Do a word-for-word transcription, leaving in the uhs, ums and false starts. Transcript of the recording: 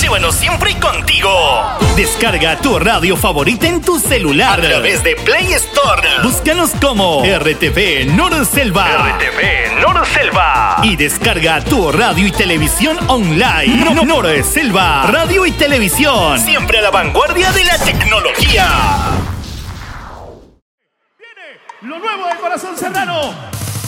Llévanos siempre contigo. Descarga tu radio favorita en tu celular a través de Play Store. Búscanos como R T V Norselva. R T V Norselva. Y descarga tu radio y televisión online. No, Norselva. Radio y televisión. Siempre a la vanguardia de la tecnología. Viene lo nuevo de Corazón Serrano.